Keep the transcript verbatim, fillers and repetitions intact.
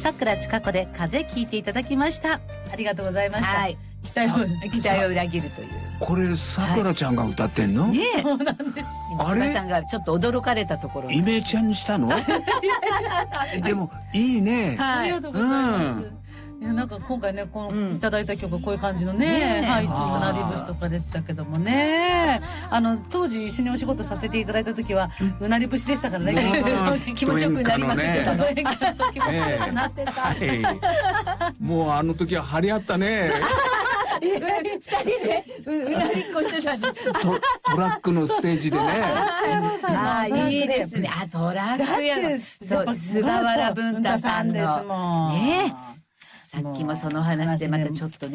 さくらちかこで風聞いていただきました。ありがとうございました。 はい、 期待を期待を裏切るという。 これさくらちゃんが歌ってんの？ ねえ、 そうなんです。 今千葉さんがちょっと驚かれたところ。 イメちゃんにしたの？でもいいね。 ありがとうございます。いやなんか今回ねこのいただいた曲こういう感じのね、はい、いつもなり節とかでしたけどもね、あの当時一緒にお仕事させていただいた時はうなり節でしたからね。 気持ちよくなりまくってたの。 そう気持ちよくなってた。 もうあの時は張り合ったね。 二人でうなりっこしてたんでトラックのステージでね。 ああいいですね。あトラックやそう菅原文太さんのね。さっきもその話でまたちょっとね